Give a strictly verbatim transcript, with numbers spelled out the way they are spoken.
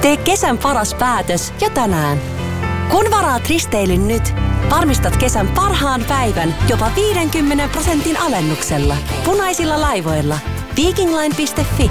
Tee kesän paras päätös jo tänään. Kun varaat risteilyn nyt, varmistat kesän parhaan päivän jopa viidenkymmenen prosentin alennuksella. Punaisilla laivoilla. Viking Line piste fi